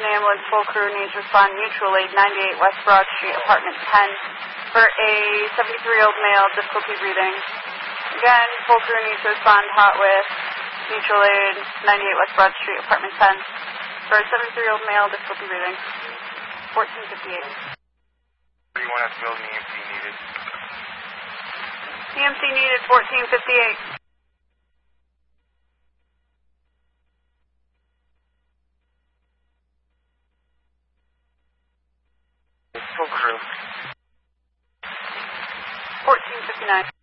an ambulance. Full crew needs to respond mutual aid 98 West Broad Street, apartment 10, for a 73-year-old male, difficulty breathing. Again, full crew needs to respond hot with mutual aid 98 West Broad Street, apartment 10, for a 73-year-old male, difficulty breathing. 1458. 31 at the building, EMT needed. EMT needed 1458. Full crew. 1459.